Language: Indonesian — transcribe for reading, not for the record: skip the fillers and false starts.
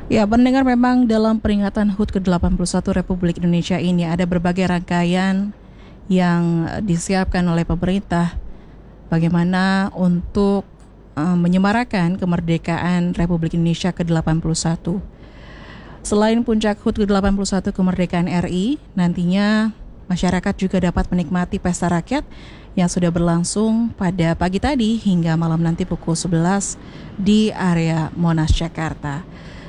Ya, pendengar, memang dalam peringatan HUT ke-81 Republik Indonesia ini ada berbagai rangkaian yang disiapkan oleh pemerintah bagaimana untuk menyemarakan kemerdekaan Republik Indonesia ke-81. Selain puncak HUT ke-81 kemerdekaan RI, nantinya masyarakat juga dapat menikmati pesta rakyat yang sudah berlangsung pada pagi tadi hingga malam nanti pukul 11 di area Monas, Jakarta.